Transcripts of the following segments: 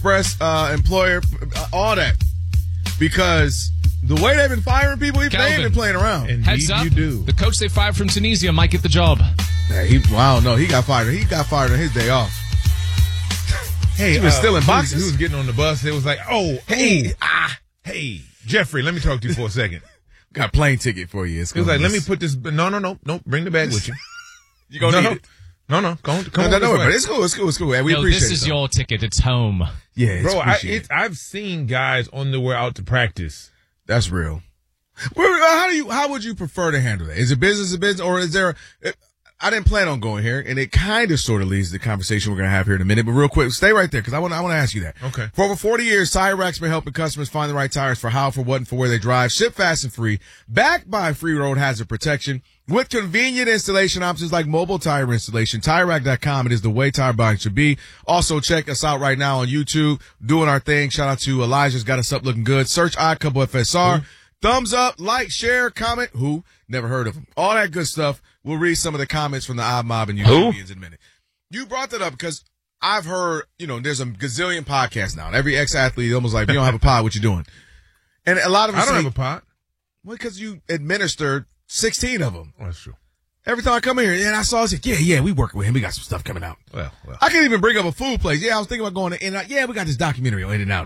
Express employer, all that. Because the way they've been firing people, they ain't been playing around. Indeed, heads up, you do. The coach they fired from Tunisia might get the job. Yeah, he got fired. He got fired on his day off. Hey, he was still in boxes. He was getting on the bus. It was like, hey, Jeffrey, let me talk to you for a second. Got a plane ticket for you. He was like, let me put this. No. Bring the bag with you. You gonna need it. No. Come on. But it's cool. And we appreciate this is your ticket. It's home. Yeah, bro. I've seen guys on their way out to practice. That's real. How would you prefer to handle that? Is it business, or is there? I didn't plan on going here, and it kind of sort of leads to the conversation we're going to have here in a minute. But real quick, stay right there because I want to ask you that. Okay. For over 40 years, Tire Rack's been helping customers find the right tires for how, for what, and for where they drive. Ship fast and free, backed by free road hazard protection with convenient installation options like mobile tire installation. TireRack.com. It is the way tire buying should be. Also, check us out right now on YouTube, doing our thing. Shout out to Elijah's got us up looking good. Search iCouple FSR. Thumbs up, like, share, comment. Who? Never heard of them. All that good stuff. We'll read some of the comments from the Odd Mob and YouTubians in a minute. You brought that up because I've heard, there's a gazillion podcasts now. And every ex-athlete almost like, if you don't have a pod, what you doing? And a lot of them I don't have a pod. Well, because you administered 16 of them. Oh, that's true. Every time I come in here, and I saw, I said, yeah, we working with him. We got some stuff coming out. Well. I can't even bring up a food place. Yeah, I was thinking about going to In-N-Out. We got this documentary on In-N-Out.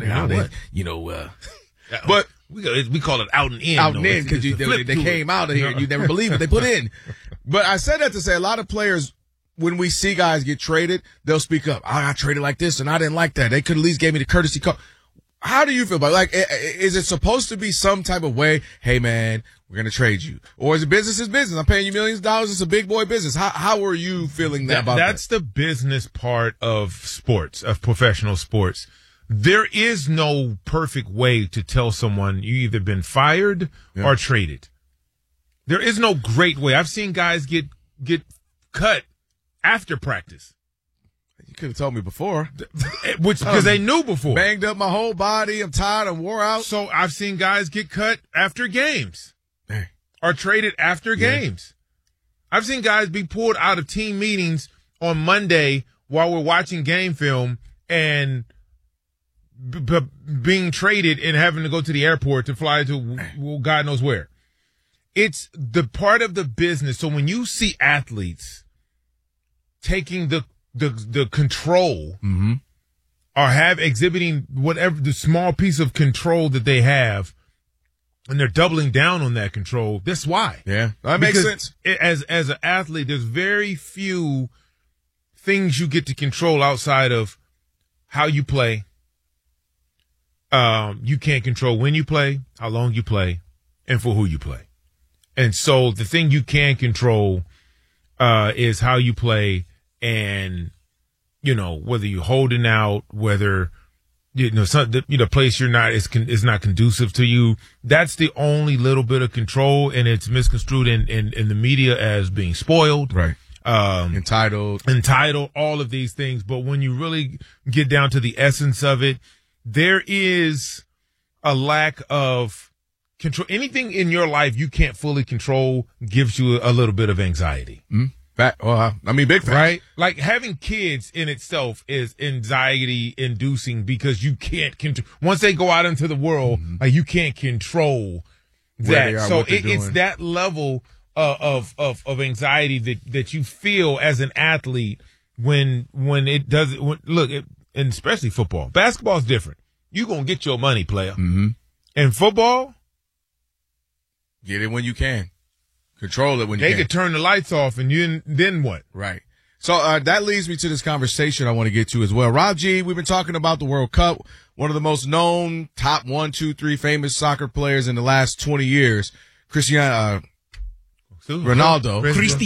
But we call it out and in. Out and in because they came out of here and you never believe what they put in. But I said that to say a lot of players, when we see guys get traded, they'll speak up. I got traded like this and I didn't like that. They could at least gave me the courtesy call. How do you feel about it? Like, is it supposed to be some type of way? Hey man, we're going to trade you. Or is it business is business? I'm paying you millions of dollars. It's a big boy business. How are you feeling about that? That's the business part of sports, of professional sports. There is no perfect way to tell someone you either been fired or traded. There is no great way. I've seen guys get cut after practice. You could have told me before. Because they knew before. Banged up my whole body. I'm tired. I'm wore out. So I've seen guys get cut after games. Hey. Or traded after games. I've seen guys be pulled out of team meetings on Monday while we're watching game film and being traded and having to go to the airport to fly to God knows where. It's the part of the business. So when you see athletes taking the control or exhibiting whatever the small piece of control that they have, and they're doubling down on that control, that's why. Yeah, that makes sense. As an athlete, there's very few things you get to control outside of how you play. You can't control when you play, how long you play, and for who you play. And so the thing you can control is how you play and, whether you're holding out, whether, the place you're not is not conducive to you. That's the only little bit of control, and it's misconstrued in the media as being spoiled. Right. Entitled, all of these things. But when you really get down to the essence of it, there is a lack of control. Anything in your life you can't fully control gives you a little bit of anxiety. Big fact. Right? Like having kids in itself is anxiety inducing because you can't control. Once they go out into the world, you can't control that. So it's that level of anxiety that you feel as an athlete when it doesn't look. And especially football. Basketball is different. You're going to get your money, player. And football? Get it when you can. Control it when you can. They could turn the lights off and then what? Right. So that leads me to this conversation I want to get to as well. Rob G, we've been talking about the World Cup. One of the most known top 1, 2, 3 famous soccer players in the last 20 years. Cristiano Ronaldo.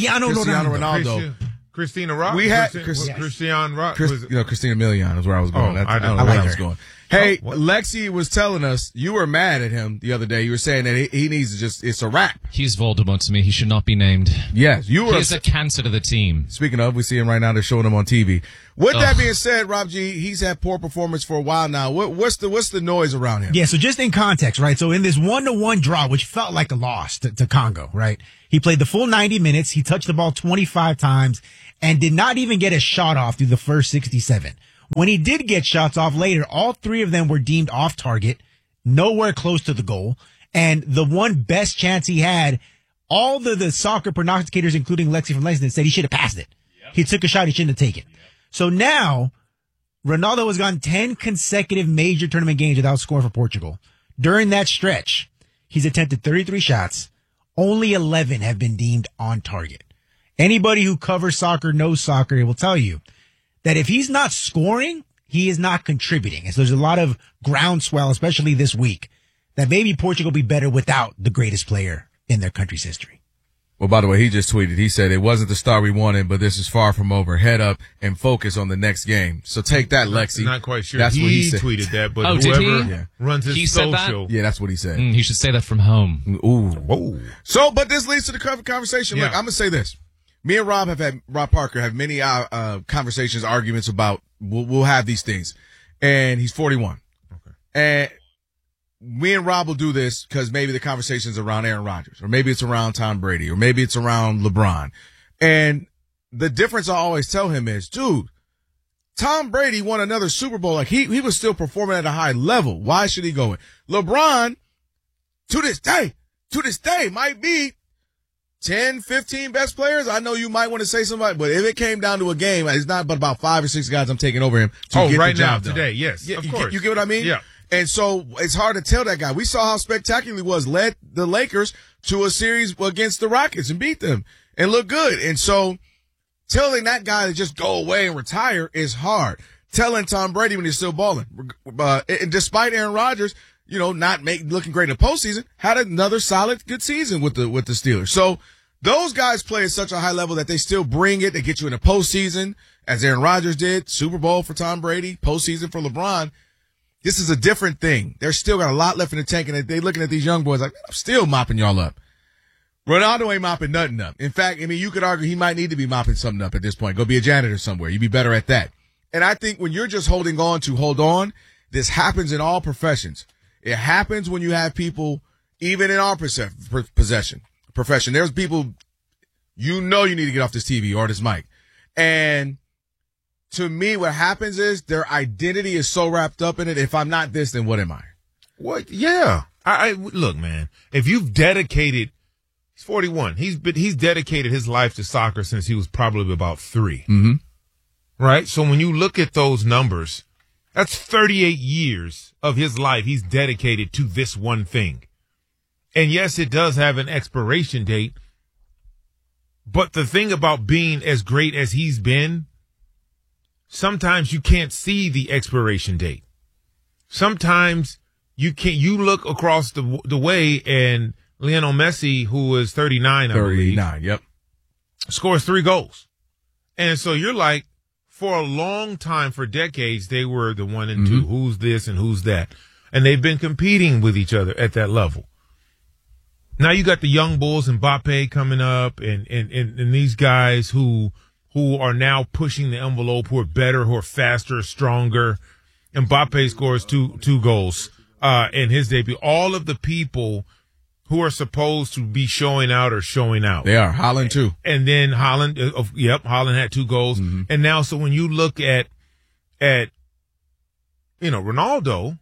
Christina Rock? We had Christian Rock. Christina Milian is where I was going. I don't know where I was going. Hey, Lexi was telling us you were mad at him the other day. You were saying that he needs to it's a wrap. He's Voldemort to me. He should not be named. Yes, you were. He's a cancer to the team. Speaking of, we see him right now. They're showing him on TV. With that being said, Rob G, he's had poor performance for a while now. What's the noise around him? Yeah, so just in context, right? So in this 1-1 draw, which felt like a loss to Congo, right? He played the full 90 minutes. He touched the ball 25 times and did not even get a shot off through the first 67. When he did get shots off later, all 3 of them were deemed off target, nowhere close to the goal. And the one best chance he had, all the soccer prognosticators, including Lexi from Lexington, said he should have passed it. Yep. He took a shot he shouldn't have taken. Yep. So now, Ronaldo has gone 10 consecutive major tournament games without scoring for Portugal. During that stretch, he's attempted 33 shots. Only 11 have been deemed on target. Anybody who covers soccer, knows soccer, will tell you that if he's not scoring, he is not contributing. And so there's a lot of groundswell, especially this week, that maybe Portugal will be better without the greatest player in their country's history. Well, by the way, he just tweeted. He said it wasn't the star we wanted, but this is far from over. Head up and focus on the next game. So take that, Lexi. Not quite sure. That's what he said. Tweeted that, but whoever runs his social. Yeah, that's what he said. He should say that from home. Ooh. Whoa. So, but this leads to the conversation. Yeah. Look, I'm going to say this. Me and Rob Parker have many conversations, arguments about, we'll have these things. And he's 41. Okay. And me and Rob will do this because maybe the conversation's around Aaron Rodgers, or maybe it's around Tom Brady, or maybe it's around LeBron. And the difference I always tell him is, dude, Tom Brady won another Super Bowl. Like he was still performing at a high level. Why should he go in? LeBron, to this day, might be 10, 15 best players. I know you might want to say somebody, but if it came down to a game, it's not but about 5 or 6 guys I'm taking over him to get right the job now, done. today, yes, Yeah, of course. You get what I mean? Yeah. And so it's hard to tell that guy. We saw how spectacular he was, led the Lakers to a series against the Rockets and beat them and look good. And so telling that guy to just go away and retire is hard. Telling Tom Brady when he's still balling, and despite Aaron Rodgers, not looking great in the postseason, had another solid, good season with the Steelers. So those guys play at such a high level that they still bring it. They get you in the postseason, as Aaron Rodgers did, Super Bowl for Tom Brady, postseason for LeBron. This is a different thing. They're still got a lot left in the tank, and they're looking at these young boys like, I'm still mopping y'all up. Ronaldo ain't mopping nothing up. In fact, you could argue he might need to be mopping something up at this point. Go be a janitor somewhere. You'd be better at that. And I think when you're just holding on to hold on, this happens in all professions. It happens when you have people, even in our profession. There's people, you need to get off this TV or this mic. And to me, what happens is their identity is so wrapped up in it. If I'm not this, then what am I? What? Yeah. I look, man, if you've dedicated, he's 41. He's dedicated his life to soccer since he was probably about 3. Mm-hmm. Right? So when you look at those numbers, that's 38 years of his life he's dedicated to this one thing. And yes, it does have an expiration date. But the thing about being as great as he's been, sometimes you can't see the expiration date. Sometimes you look across the way and Lionel Messi, who is 39, I believe, yep, scores 3 goals. And so you're like, for a long time, for decades, they were the 1 and 2. Who's this and who's that? And they've been competing with each other at that level. Now you got the young bulls, Mbappe coming up, and these guys who are now pushing the envelope, who are better, who are faster, stronger. Mbappe scores two goals in his debut. All of the people who are supposed to be showing out are showing out. They are. Haaland too. And then Haaland, Haaland had 2 goals. Mm-hmm. And now, so when you look at Ronaldo,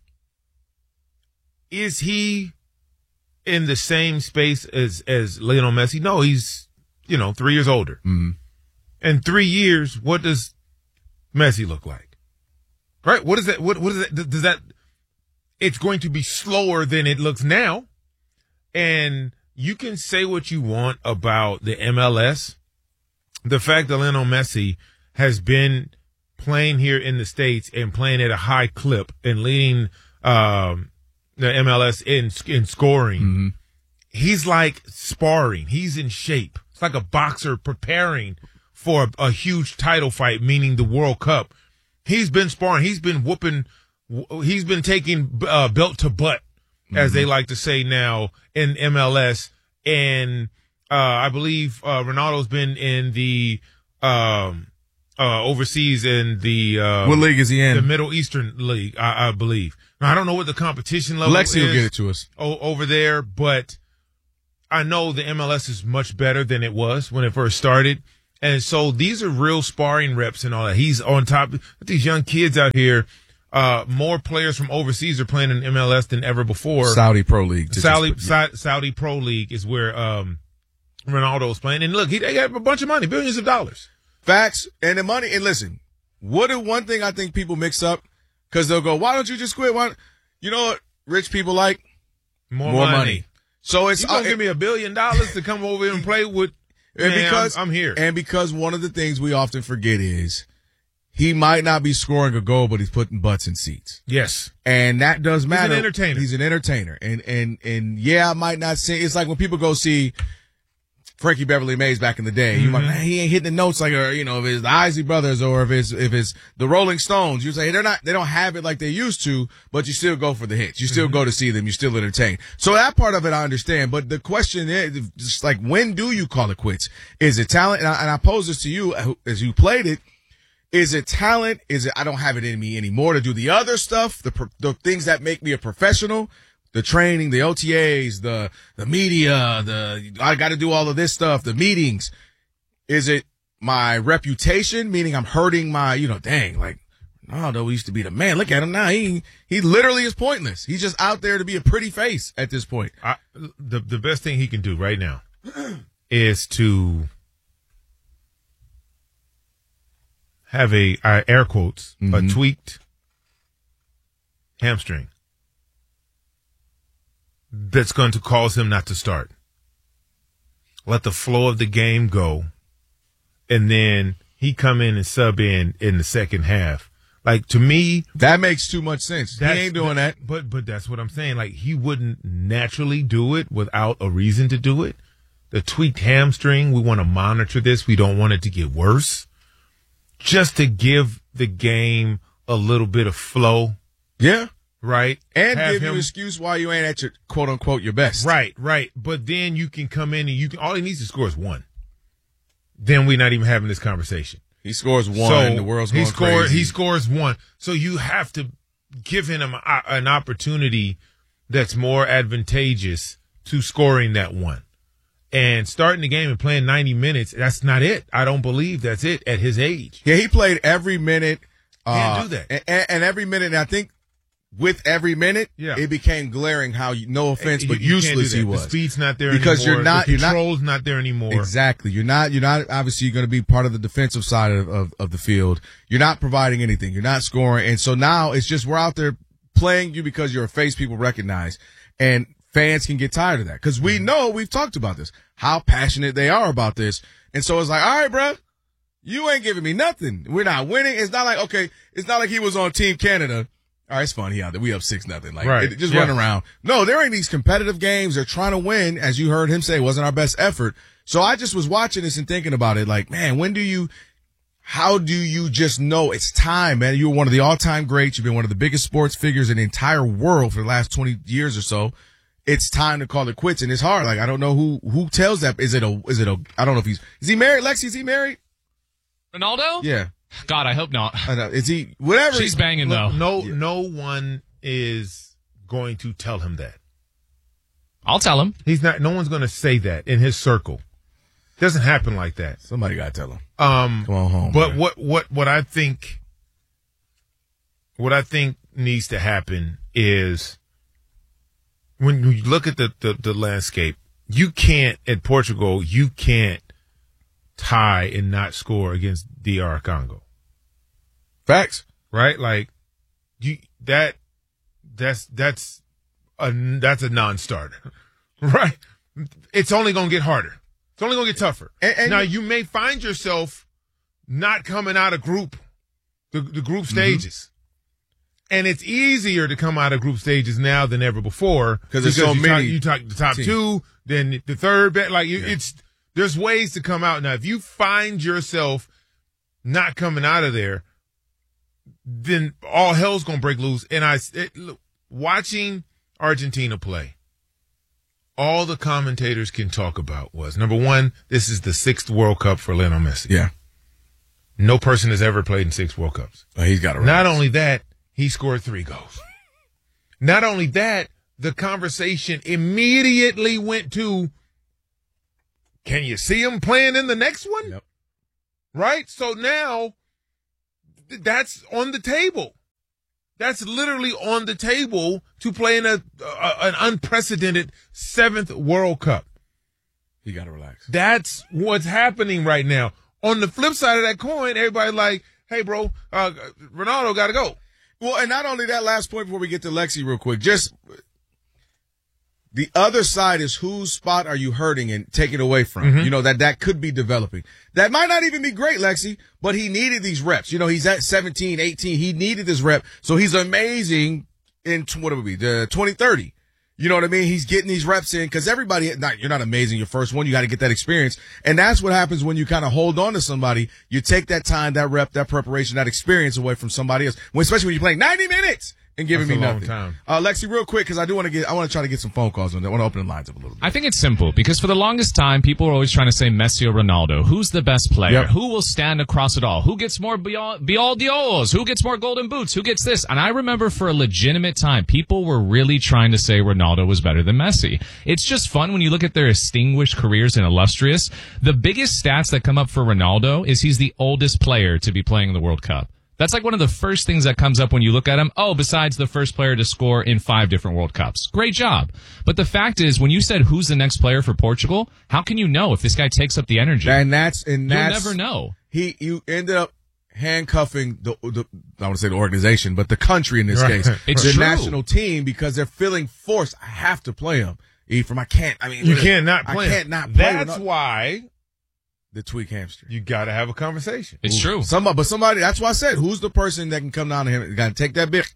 is he in the same space as Lionel Messi? No, he's 3 years older. Mm-hmm. In 3 years, what does Messi look like? Right? What is that? What is that? Does that? It's going to be slower than it looks now. And you can say what you want about the MLS. The fact that Lionel Messi has been playing here in the States and playing at a high clip and leading the MLS in scoring, mm-hmm. He's like sparring. He's in shape. It's like a boxer preparing for a huge title fight, meaning the World Cup. He's been sparring. He's been whooping. He's been taking belt to butt, as they like to say now in MLS. And I believe Ronaldo's been in the overseas in the what league is he in? The Middle Eastern League, I believe. Now, I don't know what the competition level is. Lexi will get it to us over there, but I know the MLS is much better than it was when it first started. And so these are real sparring reps and all that. He's on top of these young kids out here. More players from overseas are playing in MLS than ever before. Saudi Pro League. Saudi Pro League is where Ronaldo's playing. And look, they got a bunch of money, billions of dollars. Facts. And the money. And listen, one thing I think people mix up, because they'll go, why don't you just quit? You know what rich people like? More money. So it's you gonna give me $1 billion to come over here and play with? And because I'm here. And because one of the things we often forget is he might not be scoring a goal, but he's putting butts in seats. Yes. And that does matter. He's an entertainer. And yeah, I might not say, it's like when people go see Frankie Beverly Mays back in the day. You might, man, he ain't hitting the notes like, if it's the Isley Brothers or if it's the Rolling Stones. You say they don't have it like they used to, but you still go for the hits. You still go to see them. You still entertain. So that part of it I understand. But the question is just like, when do you call it quits? Is it talent? And I pose this to you as you played it. Is it talent? Is it I don't have it in me anymore to do the other stuff, the things that make me a professional, the training, the OTAs, the media, I got to do all of this stuff, the meetings. Is it my reputation, meaning I'm hurting my, dang, like Ronaldo used to be the man. Look at him now. He literally is pointless. He's just out there to be a pretty face at this point. The best thing he can do right now is to have air quotes, a tweaked hamstring that's going to cause him not to start. Let the flow of the game go, and then he come in and sub in the second half. Like, to me, that makes too much sense. He ain't doing that. But that's what I'm saying. Like, he wouldn't naturally do it without a reason to do it. The tweaked hamstring, we want to monitor this. We don't want it to get worse. Just to give the game a little bit of flow. Yeah. Right. And give you an excuse why you ain't at your quote unquote your best. Right. But then you can come in and all he needs to score is one. Then we're not even having this conversation. He scores one, the world's going crazy. He scores one. So you have to give him an opportunity that's more advantageous to scoring that one. And starting the game and playing 90 minutes, that's not it. I don't believe that's it at his age. Yeah, he played every minute. Can't do that. And every minute, and I think with every minute, it became glaring how, no offense, but useless he was. The speed's not there because anymore. The control's not there anymore. Exactly. You're not obviously going to be part of the defensive side of the field. You're not providing anything. You're not scoring. And so now it's just, we're out there playing you because you're a face people recognize. And fans can get tired of that because we know, we've talked about this, how passionate they are about this. And so it's like, all right, bro, you ain't giving me nothing. We're not winning. It's not like, okay, it's not like he was on Team Canada. All right, it's fun. He out there. We up 6-0. Like, right. Just run around. No, there ain't these competitive games. They're trying to win. As you heard him say, it wasn't our best effort. So I just was watching this and thinking about it. Like, man, how do you just know it's time, man? You're one of the all-time greats. You've been one of the biggest sports figures in the entire world for the last 20 years or so. It's time to call it quits, and it's hard. Like, I don't know who tells that. Is it a, I don't know if is he married? Lexi, is he married? Ronaldo? Yeah. God, I hope not. I know. Is he, whatever. She's banging though. No one is going to tell him that. I'll tell him. No one's going to say that in his circle. It doesn't happen like that. Somebody got to tell him. Come on home. But man. what I think needs to happen is, when you look at the landscape, you can't, at Portugal, you can't tie and not score against DR Congo. Facts. Right? Like, that's a non-starter. Right? It's only going to get harder. It's only going to get tougher. And now, you may find yourself not coming out of the group stages. And it's easier to come out of group stages now than ever before because there's so many. You talk the top two, then the third bet. Like, there's ways to come out now. If you find yourself not coming out of there, then all hell's gonna break loose. And watching Argentina play, all the commentators can talk about was, number one, this is the 6th World Cup for Lionel Messi. Yeah, no person has ever played in 6 World Cups. He's got it. Not only that, he scored 3 goals. Not only that, the conversation immediately went to, can you see him playing in the next one? Yep. right? So now that's on the table. That's literally on the table to play in an unprecedented 7th World Cup. You got to relax. That's what's happening right now. On the flip side of that coin, everybody's like, hey, bro, Ronaldo got to go. Well, and not only that, last point before we get to Lexi real quick, just the other side is whose spot are you hurting and taking away from? Mm-hmm. You know, that could be developing. That might not even be great, Lexi, but he needed these reps. You know, he's at 17, 18. He needed this rep. So he's amazing in, what it would be, the 2030. You know what I mean? He's getting these reps in because everybody, you're not amazing your first one. You got to get that experience. And that's what happens when you kind of hold on to somebody. You take that time, that rep, that preparation, that experience away from somebody else. Especially when you're playing 90 minutes. And giving me nothing. Lexi, real quick, because I want to try to get some phone calls on that. I want to open the lines up a little bit. I think it's simple because for the longest time, people were always trying to say Messi or Ronaldo. Who's the best player? Yep. Who will stand across it all? Who gets more Bialdios? Who gets more golden boots? Who gets this? And I remember for a legitimate time, people were really trying to say Ronaldo was better than Messi. It's just fun when you look at their distinguished careers and illustrious. The biggest stats that come up for Ronaldo is he's the oldest player to be playing in the World Cup. That's like one of the first things that comes up when you look at him. Oh, besides the first player to score in 5 different World Cups. Great job. But the fact is, when you said who's the next player for Portugal, how can you know if this guy takes up the energy? And that's you'll never know. You ended up handcuffing the I want to say the organization, but the country in this case. It's the true. national team, because they're feeling forced. I have to play him. Ephraim, I can't. I mean, you can't not play him. I can't not play him. That's why. The tweak hamstring. You got to have a conversation. It's true. Somebody, that's why I said, who's the person that can come down to him and got to take that bit?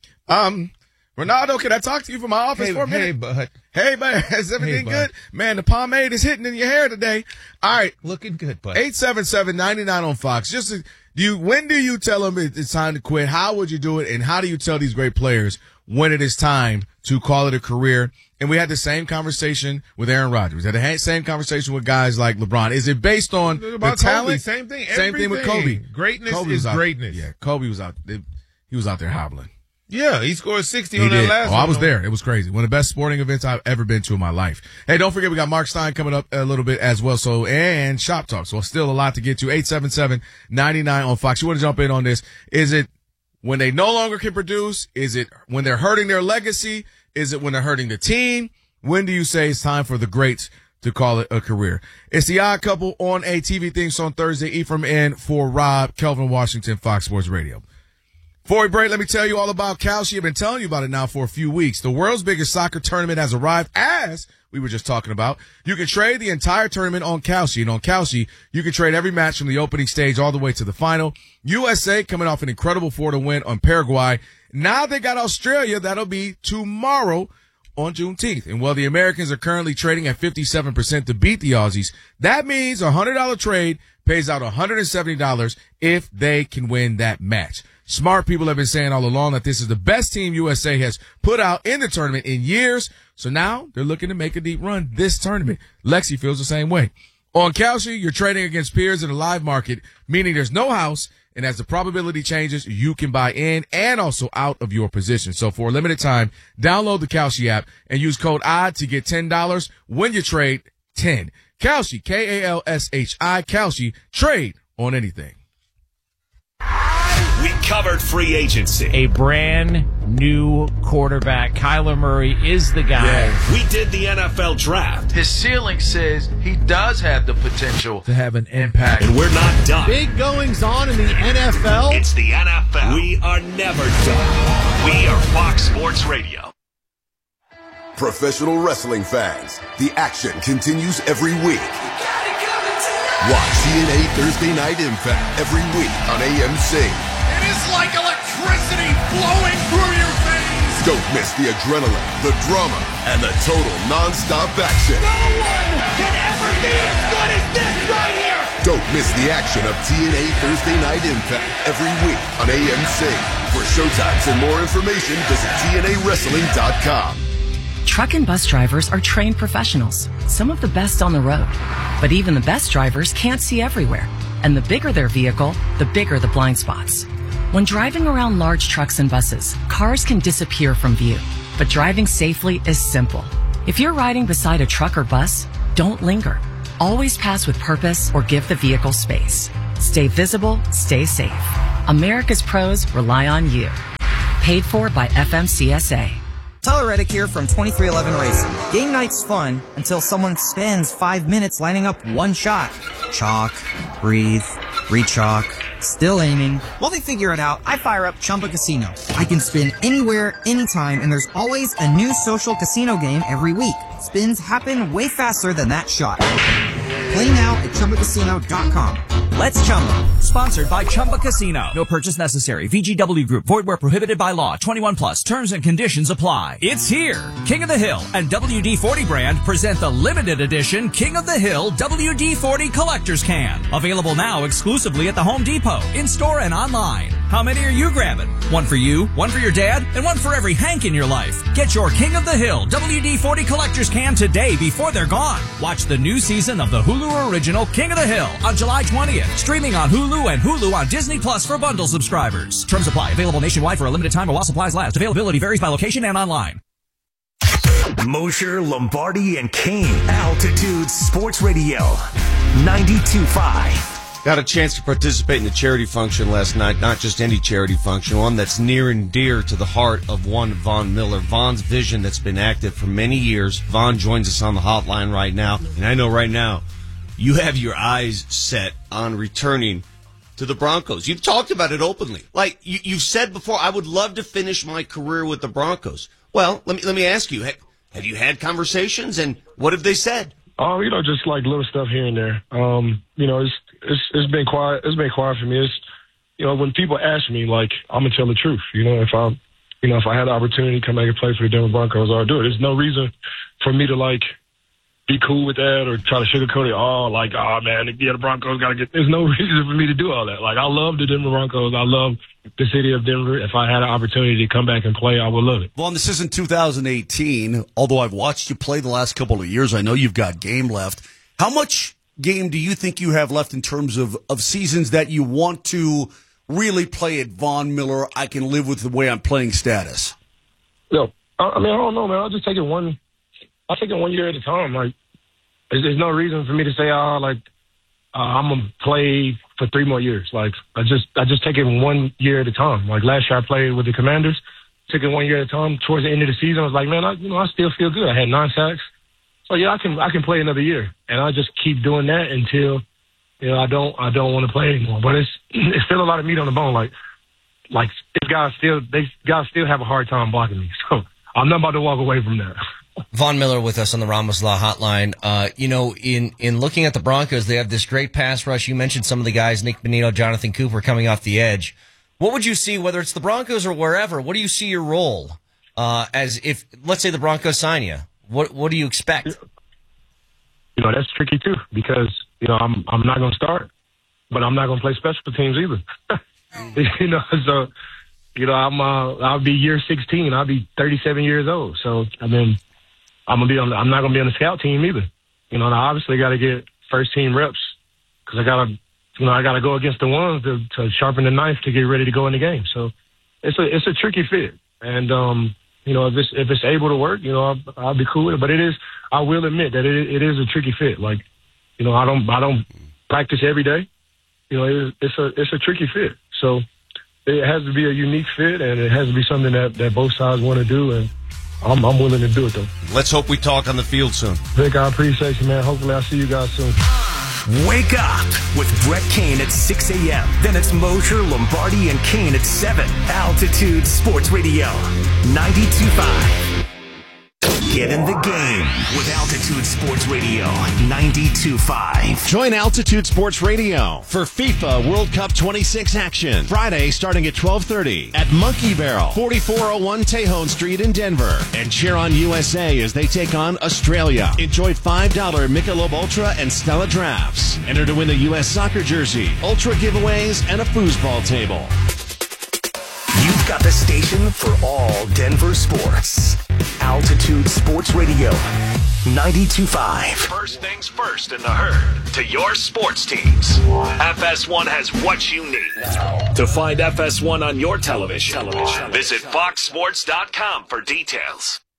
Ronaldo, can I talk to you from my office for a minute? Hey, bud. Is everything good? Man, the pomade is hitting in your hair today. All right. Looking good, bud. 877-99 on Fox. When do you tell them it's time to quit? How would you do it? And how do you tell these great players when it is time to call it a career? And we had the same conversation with Aaron Rodgers. We had the same conversation with guys like LeBron. Is it based on the talent? Same thing. Same thing with Kobe. Greatness is greatness. Yeah, Kobe was out. He was out there hobbling. Yeah, he scored 60 on that last one. I was there. It was crazy. One of the best sporting events I've ever been to in my life. Hey, don't forget we got Mark Stein coming up a little bit as well. So, and Shop Talk. So still a lot to get to. 877-99 on Fox. You want to jump in on this? Is it when they no longer can produce? Is it when they're hurting their legacy? Is it when they're hurting the team? When do you say it's time for the greats to call it a career? It's the Odd Couple on a TV thing on Thursday. Ephraim in for Rob, Kelvin Washington, Fox Sports Radio. Before we break, let me tell you all about Kalshi. I've been telling you about it now for a few weeks. The world's biggest soccer tournament has arrived, as we were just talking about. You can trade the entire tournament on Kalshi. And on Kalshi, you can trade every match from the opening stage all the way to the final. USA coming off an incredible 4-0 win on Paraguay. Now they got Australia. That'll be tomorrow on Juneteenth. And while the Americans are currently trading at 57% to beat the Aussies, that means a $100 trade pays out $170 if they can win that match. Smart people have been saying all along that this is the best team USA has put out in the tournament in years. So now they're looking to make a deep run this tournament. Lexi feels the same way. On Kalshi, you're trading against peers in a live market, meaning there's no house. And as the probability changes, you can buy in and also out of your position. So for a limited time, download the Kalshi app and use code ODD to get $10 when you trade 10. Kalshi, Kalshi, Kalshi, trade on anything. We covered free agency. A brand new quarterback. Kyler Murray is the guy. Yeah. We did the NFL draft. His ceiling says he does have the potential to have an impact. And we're not done. Big goings on in the NFL. It's the NFL. We are never done. We are Fox Sports Radio. Professional wrestling fans, the action continues every week. Watch TNA Thursday Night Impact every week on AMC. It is like electricity flowing through your veins. Don't miss the adrenaline, the drama, and the total non-stop action. No one can ever be as good as this right here. Don't miss the action of TNA Thursday Night Impact every week on AMC. For showtimes and more information, visit TNAWrestling.com. Truck and bus drivers are trained professionals, some of the best on the road. But even the best drivers can't see everywhere. And the bigger their vehicle, the bigger the blind spots. When driving around large trucks and buses, cars can disappear from view. But driving safely is simple. If you're riding beside a truck or bus, don't linger. Always pass with purpose or give the vehicle space. Stay visible, stay safe. America's pros rely on you. Paid for by FMCSA. Tyler Reddick here from 2311 Racing. Game night's fun until someone spends 5 minutes lining up one shot. Chalk, breathe, re-chalk, still aiming. While they figure it out, I fire up Chumba Casino. I can spin anywhere, anytime, and there's always a new social casino game every week. Spins happen way faster than that shot. Play now at ChumbaCasino.com. Let's Chumba. Sponsored by Chumba Casino. No purchase necessary. VGW Group. Void where prohibited by law. 21 plus. Terms and conditions apply. It's here. King of the Hill and WD-40 brand present the limited edition King of the Hill WD-40 Collector's Can. Available now exclusively at the Home Depot, in-store and online. How many are you grabbing? One for you, one for your dad, and one for every Hank in your life. Get your King of the Hill WD-40 Collector's Can today before they're gone. Watch the new season of the Hulu original King of the Hill on July 20th. Streaming on Hulu and Hulu on Disney Plus for bundle subscribers. Terms apply. Available nationwide for a limited time while supplies last. Availability varies by location and online. Mosher, Lombardi, and Kane. Altitude Sports Radio. 92.5. Got a chance to participate in the charity function last night. Not just any charity function, one that's near and dear to the heart of one Von Miller. Von's vision that's been active for many years. Von joins us on the hotline right now. And I know right now you have your eyes set on returning to the Broncos. You've talked about it openly. Like you've said before, I would love to finish my career with the Broncos. Well, let me ask you, have you had conversations, and what have they said? Just like little stuff here and there. It's been quiet. It's been quiet for me. It's, when people ask me, like, I'm gonna tell the truth. If I had the opportunity to come back and play for the Denver Broncos, I'll do it. There's no reason for me to be cool with that or try to sugarcoat it. Man, the Broncos gotta get. There's no reason for me to do all that. I love the Denver Broncos. I love the city of Denver. If I had an opportunity to come back and play, I would love it. Well, this isn't 2018. Although I've watched you play the last couple of years, I know you've got game left. How much game do you think you have left in terms of seasons that you want to really play at Von Miller? I can live with the way I'm playing status. No, I don't know, man. I'll just take it one year at a time. There's no reason for me to say, I'm gonna play for 3 more years. I just take it 1 year at a time. Last year I played with the Commanders, took it 1 year at a time. Towards the end of the season, I was like, man, I still feel good. I had 9 sacks. So yeah, I can play another year, and I just keep doing that until I don't want to play anymore. But it's still a lot of meat on the bone. These guys still have a hard time blocking me. So I'm not about to walk away from that. Von Miller with us on the Ramos Law Hotline. In looking at the Broncos, they have this great pass rush. You mentioned some of the guys, Nick Bonito, Jonathan Cooper coming off the edge. What would you see, whether it's the Broncos or wherever? What do you see your role as if, let's say, the Broncos sign you? What do you expect? That's tricky too, because I'm not going to start, but I'm not going to play special teams either. So I'll be year 16. I'll be 37 years old. So I'm not going to be on the scout team either. And I obviously got to get first team reps because I got to go against the ones to sharpen the knife to get ready to go in the game. So it's a tricky fit, and if it's able to work, I'll be cool with it. But I will admit that it is a tricky fit. I don't practice every day. It's a tricky fit. So it has to be a unique fit, and it has to be something that both sides want to do, and I'm willing to do it, though. Let's hope we talk on the field soon. Vic, I appreciate you, man. Hopefully I'll see you guys soon. Wake up with Brett Kane at 6 a.m. Then it's Mosher, Lombardi, and Kane at 7. Altitude Sports Radio, 92.5. Get in the game with Altitude Sports Radio 92.5. Join Altitude Sports Radio for FIFA World Cup 26 action. Friday starting at 12:30 at Monkey Barrel, 4401 Tejon Street in Denver. And cheer on USA as they take on Australia. Enjoy $5 Michelob Ultra and Stella drafts. Enter to win the U.S. soccer jersey, Ultra giveaways, and a foosball table. You've got the station for all Denver sports. Altitude Sports Radio, 92.5. First things first in the herd to your sports teams. FS1 has what you need. To find FS1 on your television, visit foxsports.com for details.